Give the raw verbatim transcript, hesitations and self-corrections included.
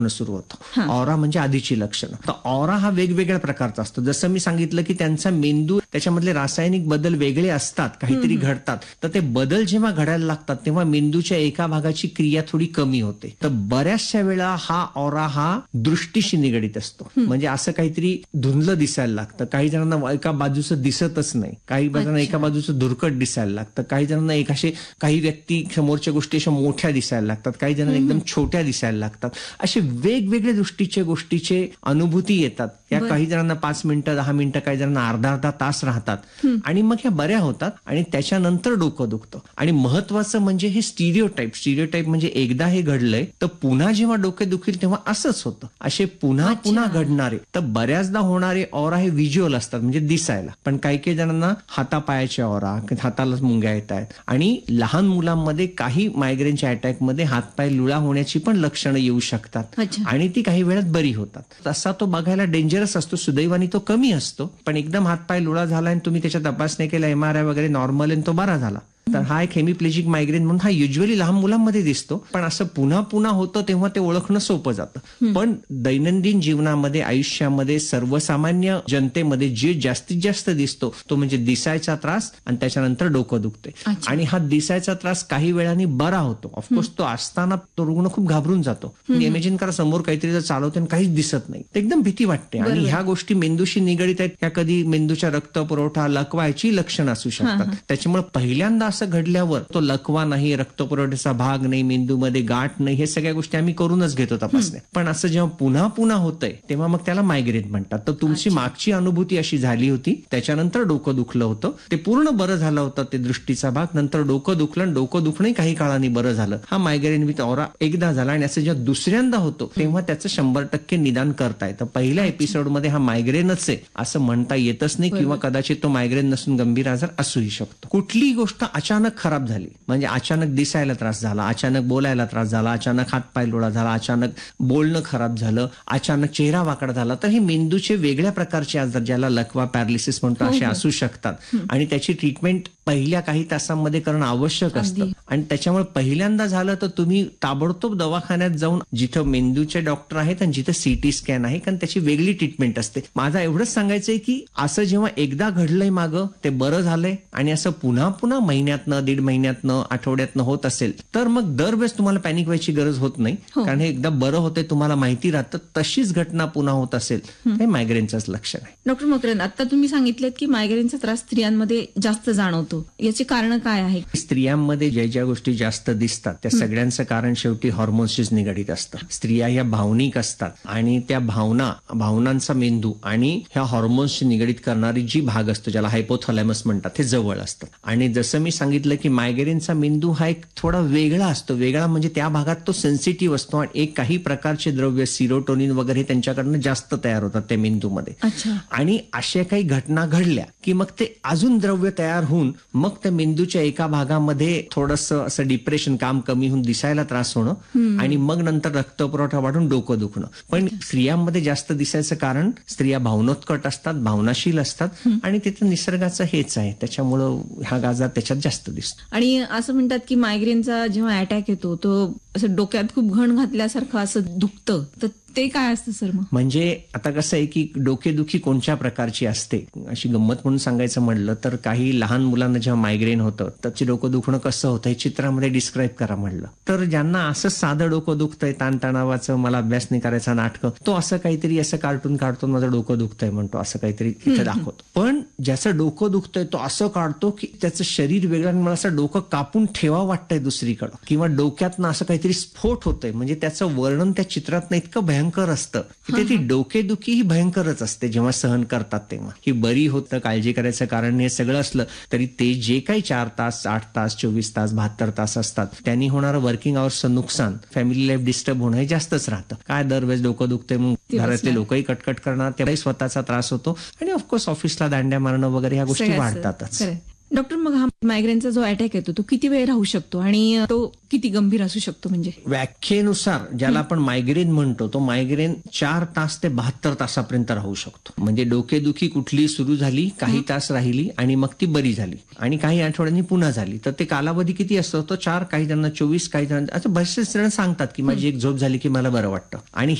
सुरू होतं. ऑरा म्हणजे आधीची लक्षणं. तर ऑरा हा वेगवेगळ्या प्रकारचा असतो. जसं मी सांगितलं की त्यांचा मेंदू त्याच्यामधले रासायनिक बदल वेगळे असतात, काहीतरी घडतात. तर ते बदल जेव्हा घडायला लागतात तेव्हा मेंदूच्या एका भागाची क्रिया थोडी कमी होते. तर बऱ्याचशा वेळा हा ऑरा हा दृष्टीशी निगडीत असतो. म्हणजे असं काहीतरी धुंदलं दिसायला लागतं. काही जणांना एका बाजूचं दिसतच नाही, काही जणांना एका बाजूचं धुरकट दिसायला लागतं, काही जणांना एक असे काही व्यक्ती समोरच्या गोष्टी अशा मोठ्या दिसायला लागतात, काही जणांना एकदम छोट्या दिसायला लागतात. असे वेगवेगळ्या दृष्टीचे गोष्टीचे अनुभूती येतात. या काही जणांना पाच मिनिटं दहा मिनिटं, काही जणांना अर्धा अर्धा तास राहतात आणि मग ह्या बऱ्या होतात आणि त्याच्यानंतर डोकं दुखतं. आणि महत्वाचं म्हणजे हे स्टिरियोटाईप स्टिरियोटाईप म्हणजे एकदा हे घडलंय तर पुन्हा जेव्हा डोके दुखील तेव्हा असंच होतं. असे पुन्हा पुन्हा घडणारे तर बऱ्याचदा होणारे ऑरा हे व्हिज्युअल असतात, म्हणजे दिसायला. पण काही काही जणांना हातापायाचे ऑरा, हातालाच मुंग्या येत आहेत. आणि लहान मुलांमध्ये काही मायग्रेनच्या अटॅकमध्ये हातपाय लुळा होण्याची पण लक्षणं येऊ शकतात आणि ती काही वेळात बरी होतात. तसा तो बघायला डेंजरस असतो, सुदैवाने तो कमी असतो. पण एकदम हातपाय लुळा झाला आणि तुम्ही त्याच्या तपासण्या केल्या, एमआरआय वगैरे नॉर्मल आणि तो बरा झाला, तर हा एक हेमिप्लेजिक मायग्रेन म्हणून हा युजली लहान मुलांमध्ये दिसतो. पण असं पुन्हा पुन्हा होतं तेव्हा ते ओळखणं सोपं जातं. पण दैनंदिन जीवनामध्ये, आयुष्यामध्ये, सर्वसामान्य जनतेमध्ये जे जास्तीत जास्त दिसतो तो म्हणजे दिसायचा त्रास आणि त्याच्यानंतर डोकं दुखते. आणि हा दिसायचा त्रास काही वेळाने बरा होतो. ऑफकोर्स तो असताना तो रुग्ण खूप घाबरून जातो. इमेजिन करा समोर काहीतरी जर चालवते आणि काहीच दिसत नाही, एकदम भीती वाटते. आणि ह्या गोष्टी मेंदूशी निगडीत आहेत. त्या कधी मेंदूच्या रक्त पुरवठा, लकवा याची लक्षणं असू शकतात. त्याच्यामुळे पहिल्यांदा असं घडल्यावर तो लकवा नाही, रक्तपुरवठ्याचा भाग नाही, मेंदूमध्ये गाठ नाही, हे सगळ्या गोष्टी आम्ही करूनच घेतो तपासण्या. पण असं जेव्हा पुन्हा पुन्हा होतंय तेव्हा मग त्याला मायग्रेन म्हणतात. तर तुमची मागची अनुभूती अशी झाली होती, त्याच्यानंतर डोकं दुखलं होतं, ते पूर्ण बरं झालं होतं ते दृष्टीचा भाग, नंतर डोकं दुखलं आणि डोकं दुखणंही काही काळाने बरं झालं. हा मायग्रेन विथ ऑरा एकदा झाला. आणि असं जेव्हा दुसऱ्यांदा होतो तेव्हा त्याचं शंभर टक्के निदान करता येतं. पहिल्या एपिसोडमध्ये हा मायग्रेनच आहे असं म्हणता येतच नाही, किंवा कदाचित तो मायग्रेन नसून गंभीर आजार असूही शकतो. कुठलीही गोष्ट अचानक खराब झाली म्हणजे अचानक दिसायला त्रास झाला, अचानक बोलायला त्रास झाला, अचानक हातपाय लोळा झाला, अचानक बोलणं खराब झालं, अचानक चेहरा वाकडा झाला, तर हे मेंदूचे वेगळ्या प्रकारचे आजार, ज्याला लकवा पॅरालिसिस म्हणतो, असे असू शकतात. आणि त्याची ट्रीटमेंट पहिल्या काही तासांमध्ये करणं आवश्यक असतं. आणि त्याच्यामुळे पहिल्यांदा झालं तर तुम्ही ताबडतोब दवाखान्यात जाऊन, जिथं मेंदूचे डॉक्टर आहेत आणि जिथं सीटी स्कॅन आहे, कारण त्याची वेगळी ट्रीटमेंट असते. माझं एवढंच सांगायचंय की असं जेव्हा एकदा घडलंय मागं, ते बरं झालंय आणि असं पुन्हा पुन्हा महिन्यातनं, दीड महिन्यातनं, आठवड्यातनं होत असेल तर मग दरवेळेस तुम्हाला पॅनिक व्हायची गरज होत नाही. कारण हे एकदा बरं होतंय, तुम्हाला माहिती राहतं. तशीच घटना पुन्हा होत असेल हे मायग्रेनचंच लक्षण आहे. डॉक्टर मकरंद, आता तुम्ही सांगितलेत की मायग्रेनचा त्रास स्त्रियांमध्ये जास्त जाणवतो, याची कारण काय आहे? स्त्रियांमध्ये ज्या ज्या गोष्टी जास्त दिसतात त्या सगळ्यांचं कारण शेवटी हॉर्मोन्सशीच निगडीत असतं. स्त्रिया ह्या भावनिक असतात आणि त्या भावना, भावनांचा मेंदू आणि ह्या हॉर्मोन्सशी निगडीत करणारी जी भाग असतो, ज्याला हायपोथॅलॅमस म्हणतात, हे जवळ असतं. आणि जसं मी सांगितलं की मायग्रेनचा मेंदू हा एक थोडा वेगळा असतो. वेगळा म्हणजे त्या भागात तो सेन्सिटिव्ह असतो आणि एक काही प्रकारचे द्रव्य, सिरोटोनिन वगैरे त्यांच्याकडनं जास्त तयार होतात त्या मेंदूमध्ये. आणि अशा काही घटना घडल्या की मग ते अजून द्रव्य तयार होऊन मग त्या मेंदूच्या एका भागामध्ये थोडंसं असं डिप्रेशन, काम कमी होऊन दिसायला त्रास होणं आणि मग नंतर रक्तपुरवठा वाढून डोकं दुखणं. पण स्त्रियांमध्ये जास्त दिसायचं कारण स्त्रिया भावनोत्कट असतात, भावनाशील असतात आणि तिथं निसर्गाचं हेच आहे, त्याच्यामुळं हा आजार त्याच्यात जास्त दिसतो. आणि असं म्हणतात की मायग्रेनचा जेव्हा अटॅक येतो तो असं डोक्यात खूप घण घातल्यासारखं असं दुखतं, तर ते काय असतं सर? मग म्हणजे आता कसं आहे की डोकेदुखी कोणत्या प्रकारची असते, अशी गंमत म्हणून सांगायचं म्हणलं तर काही लहान मुलांना जेव्हा मायग्रेन होतं त्याचे डोकं दुखणं कसं होतं हे चित्रामध्ये डिस्क्राईब करा म्हणलं तर ज्यांना असं साधं डोकं दुखतंय, ताणतणावाचं, मला अभ्यास नाही करायचा नाटकं, तो असं काहीतरी असं कार्टून काढतो, माझं डोकं दुखतंय म्हणतो, असं काहीतरी इथे दाखवतो. पण ज्याचं डोकं दुखतंय तो असं काढतो की त्याचं शरीर वेगळं आणि मला असं डोकं कापून ठेवा वाटतंय दुसरीकडं, किंवा डोक्यातनं असं काहीतरी स्फोट होतोय. म्हणजे त्याचं वर्णन त्या चित्रातनं इतकं भयंकर असतं की त्याची डोकेदुखी ही भयंकरच असते जेव्हा सहन करतात तेव्हा. ही बरी होतं, काळजी करायचं कारण हे सगळं असलं तरी ते जे काही चार तास, आठ तास, चोवीस तास, बहात्तर तास असतात त्यांनी होणारं वर्किंग अवर्सचं नुकसान, फॅमिली लाईफ डिस्टर्ब होणं हे जास्तच राहतं. काय दरवेळेस डोकं दुखतंय मग घरातले लोकही कटकट करणार, त्यालाही स्वतःचा त्रास होतो आणि ऑफकोर्स ऑफिसला दांड्या मारणं वगैरे ह्या गोष्टी वाढतातच. डॉक्टर, मग हा मायग्रेनचा जो अटॅक येतो तो किती वेळ राहू शकतो आणि तो किती गंभीर असू शकतो? म्हणजे व्याख्येनुसार ज्याला आपण मायग्रेन म्हणतो तो मायग्रेन चार तास ते बहात्तर तासापर्यंत राहू शकतो. म्हणजे डोकेदुखी कुठली सुरू झाली, काही तास राहिली आणि मग ती बरी झाली आणि काही आठवड्यांनी पुन्हा झाली, तर ते कालावधी किती असतो? तो चार, काही जणांना चोवीस, काही जणांना असं बरेचसे जण सांगतात की माझी एक झोप झाली की मला बरं वाटतं. आणि